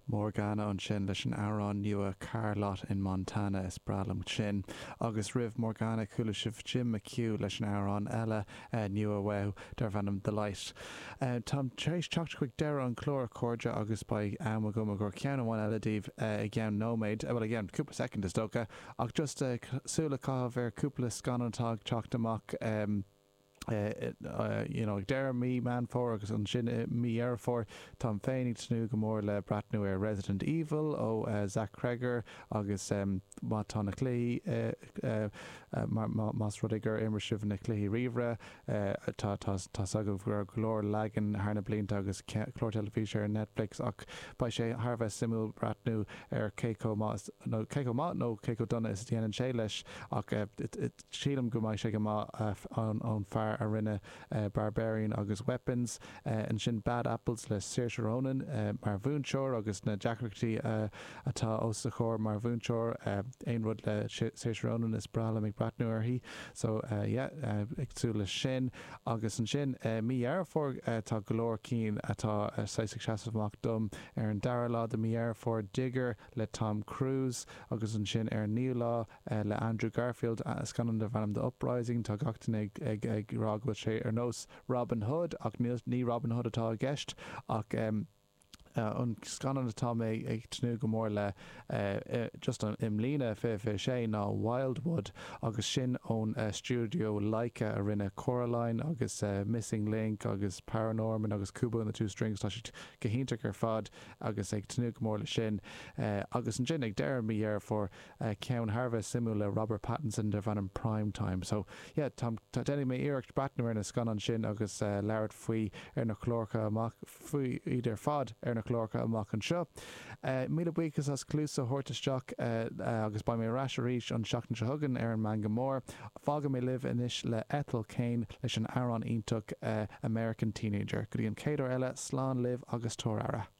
Morgana an sin leis an árán nua Carlot in Montana is bralam sin. Agus rih Morgana coolla sibh Jim McHugh leis an árán eile nua wow dar bhanam the light. Tom Chase teacht chuig deire an chlór córide agus ba am go gur cean bhain eile díobh i gceann nóméid, well again cúpla second is dócha, ach just súla cá bhar cúpla scanantág teacht amach deir mí man fór agus an sin mí ar fór Tom féinnig snú go mór le bratnú Resident Evil ó Zach Cregger agus má tá na clí más rudigur immer sibh na clí rihre tá agah gur glór legan hána blinta agus chlór telefíse ar Netflix ach ba sé Harbheith simú bratnú ar Keiko donna is déanaan sé leis ach sílam go maiid sé go má an fear a rinne Barbarian agus Weapons an sin Bad Apples le Saoirse Ronan mar bhúnseoir agus na deacrachtaí atá os a chóir mar bhúnseoir ein rud le Saoirse Ronan is brala ag bratnú arthaí so agsúla sin agus an sin mí airfór tá golóir cín atá 660 dom ar an dara lá de mí airfór Digger le Tom Cruise agus an sin ar níl lá le Andrew Garfield scanan de bhanam de Uprising tá gachtain ag rágfuil sé ar nós Robin Hood ach ní Robin Hood atá a gceist ach an scanan atá mé ag tnú go mór le just an imlína fé sé ná Wildwood agus sin ón studio Laika a rinne Coraline agus Missing Link agus Paranorman agus Cuba and the Two Strings tá si gohíntaach ar fad agus ag tnú go mór le sin agus an sin ag deir mí ar for ceann Harbheith simú le Robert Pattinson de bhan an prime time so tá dénig mé iirecht bratnú ar na scanan sin agus leabhart faoi ar na chlórcha amach faoi idir fad ar na chlórcha amach an seo. Míle buchas as clús a thuirteteach agus ba mé ráis a ríis an seachtain se thugann ar an man go mór. Fága mé libh inis le Ethel Cain leis an árán ionach American Teenager. Go dtí an céadú eile slán libh agus tórára.